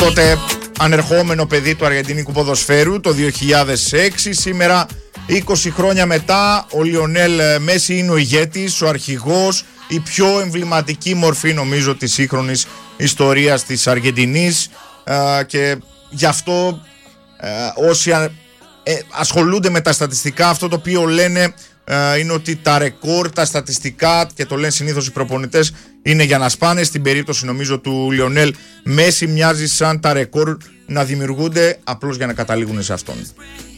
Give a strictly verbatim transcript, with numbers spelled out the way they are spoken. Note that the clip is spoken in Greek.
τότε ανερχόμενο παιδί του αργεντινικού ποδοσφαίρου το δύο χιλιάδες έξι. Σήμερα, είκοσι χρόνια μετά, ο Λιονέλ Μέση είναι ο ηγέτης, ο αρχηγός, η πιο εμβληματική μορφή νομίζω της σύγχρονης ιστορίας της Αργεντινής, και γι' αυτό όσοι ασχολούνται με τα στατιστικά, αυτό το οποίο λένε είναι ότι τα ρεκόρ, τα στατιστικά, και το λένε συνήθως οι προπονητές, είναι για να σπάνε. Στην περίπτωση νομίζω του Λιονέλ Μέση μοιάζει σαν τα ρεκόρ να δημιουργούνται απλώς για να καταλήγουν σε αυτόν.